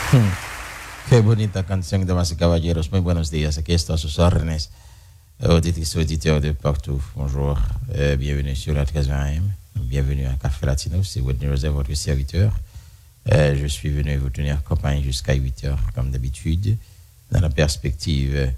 Qué bonita canción, damas y caballeros. Muy buenos días. Aquí está sus órdenes. Auditrices, auditeurs de partout. Bonjour. Bienvenue sur la 13 AM. Bienvenue à Café Latino. C'est Whitney Rosé, votre serviteur. Je suis venu vous tenir compagnie jusqu'à 8 heures, comme d'habitude, dans la perspective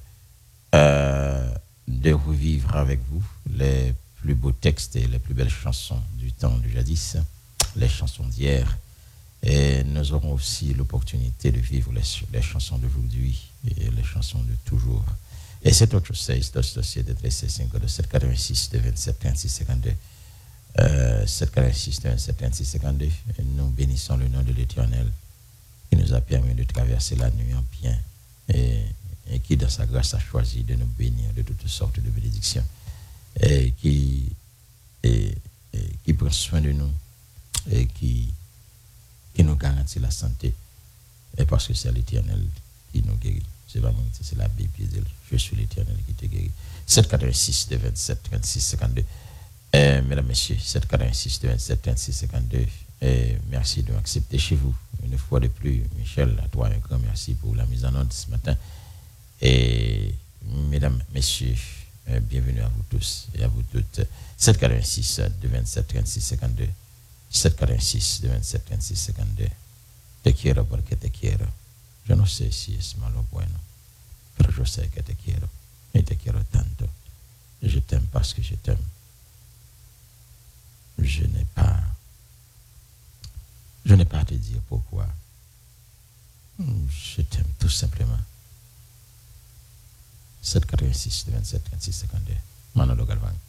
de revivre avec vous les plus beaux textes et les plus belles chansons du temps du jadis, les chansons d'hier. Et nous aurons aussi l'opportunité de vivre les chansons d'aujourd'hui et les chansons de toujours. Et c'est autre chose, dossier de 13 de 786 de 27 36 52. 786 de 27 36 52. Et nous bénissons le nom de l'Éternel qui nous a permis de traverser la nuit en bien et qui, dans sa grâce, a choisi de nous bénir de toutes sortes de bénédictions et qui prend soin de nous et qui nous garantit la santé. Et parce que c'est l'Éternel qui nous guérit. C'est pas moi, c'est la Bible qui dit je suis l'Éternel qui te guérit. 786 de 27 36 52. Mesdames, Messieurs, 786 de 27 36 52. Merci de m'accepter chez vous. Une fois de plus, Michel, à toi un grand merci pour la mise en ordre ce matin. Et mesdames, messieurs, bienvenue à vous tous et à vous toutes. 786 de 27 36 52. 746 de 27 36 52. Te quiero porque te quiero. Yo no sé si es malo o bueno, pero yo sé que te quiero. Y te quiero tanto. Je t'aime parce que je t'aime. Je n'ai pas à te dire pourquoi. Je t'aime tout simplement. 786 de 27 36 52. Manolo Galvan.